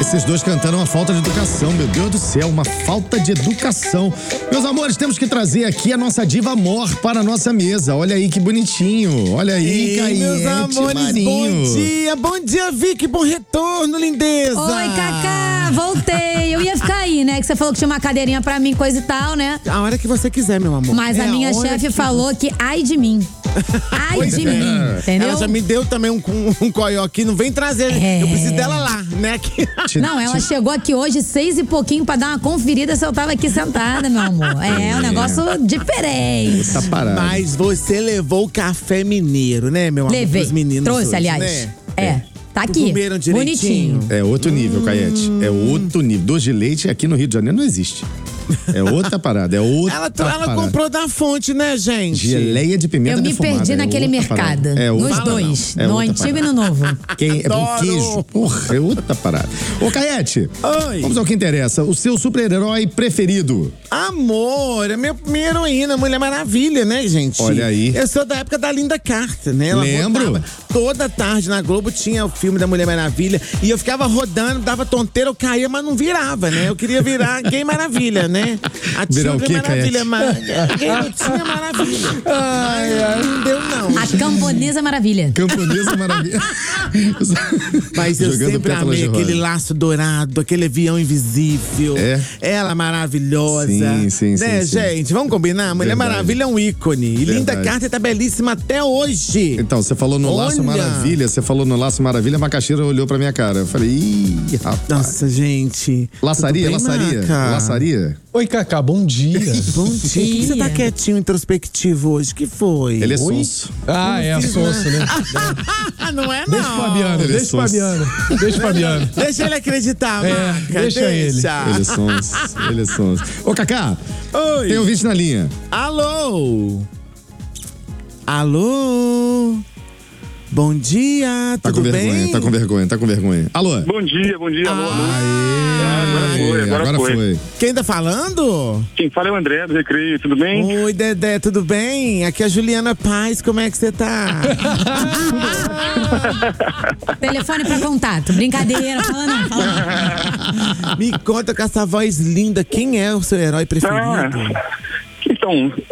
Esses dois cantando uma falta de educação, meu Deus do céu, uma falta de educação. Meus amores, temos que trazer aqui a nossa diva amor para a nossa mesa. Olha aí que bonitinho. Olha aí, Caete, meus amores, Marinho. bom dia, Vicky, bom retorno, lindeza. Oi, Cacá, voltei. Eu ia ficar aí, né, que você falou que tinha uma cadeirinha pra mim, coisa e tal, né? A hora que você quiser, meu amor. Mas a minha chefe falou que ai de mim. Ai de mim, entendeu? Ela já me deu também um coió aqui, não vem trazer, eu preciso dela lá, né? Não, ela chegou aqui hoje 6 e pouquinho pra dar uma conferida se eu tava aqui sentada, meu amor. É um negócio diferente. Tá parado. Mas você levou o café mineiro, né, meu amor? Levei, Pros meninos trouxe, hoje, aliás. né? Tá aqui, Comeram direitinho. bonitinho. É outro nível, Caete. É outro nível. Doce de leite aqui no Rio de Janeiro não existe. É outra parada, é outra Ela parada. comprou da fonte, né, gente? Geleia de pimenta Eu me defumada, perdi naquele outra mercado. parada. É outra Nos parada. dois, É no outra antigo parada. e no novo. É bom Adoro. queijo. Porra, é outra parada. Ô, Caete. Oi. Vamos ao que interessa. O seu super-herói preferido. Amor, é minha heroína, Mulher Maravilha, né, gente? Olha aí. Eu sou da época da Linda Carter, né? Ela Lembro. botava toda tarde na Globo tinha o filme da Mulher Maravilha e eu ficava rodando, dava tonteira, eu caía, mas não virava, né? Eu queria virar Gay Maravilha, né? A Virar o tia quê, Maravilha, Caete? Gay tinha Maravilha. Mas não deu, não. A camponesa maravilha. Camponesa Maravilha. Mas eu Jogando sempre pétalas de amei aquele rosa. laço dourado, aquele avião invisível. É? Ela maravilhosa. Sim, né, sim. gente? Vamos combinar? Mulher Verdade. Maravilha é um ícone. E Linda Verdade. Carter tá belíssima até hoje. Então, você falou no Laço Olha. Maravilha, a macaxeira olhou pra minha cara. Eu falei, ih, rapaz. Nossa, gente. Laçaria, Tudo bem, laçaria, Maca? laçaria. Oi, Cacá, bom dia. Bom dia. Por que você tá quietinho, introspectivo hoje? O que foi? Ele é Oi? sonso. Ah, é a sonso, né? Não é, não. Deixa o Fabiano, Ele é deixa o sonso. Fabiano. Deixa o Fabiano. Deixa ele acreditar, É, Maca. deixa ele. Ele é sonso, ele é sonso. Ô, Cacá, Oi. tem ouvinte na linha. Alô? Alô? Bom dia, Tá tudo com vergonha, bem? tá com vergonha. Alô? Bom dia, boa noite. Agora foi. Quem tá falando? Quem fala é o André do Recreio, tudo bem? Oi, Dedé, tudo bem? Aqui é a Juliana Paz, como é que você tá? Telefone pra contato. Brincadeira, fala não. Me conta com essa voz linda, quem é o seu herói preferido? Então,